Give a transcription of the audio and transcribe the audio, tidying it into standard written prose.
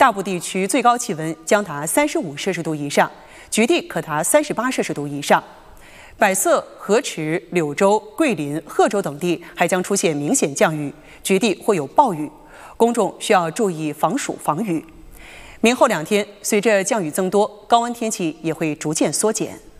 大部地区最高气温将达35摄氏度以上，局地可达38摄氏度以上。百色、河池、柳州、桂林、贺州等地还将出现明显降雨，局地会有暴雨，公众需要注意防暑防雨。明后2天，随着降雨增多，高温天气也会逐渐缩减。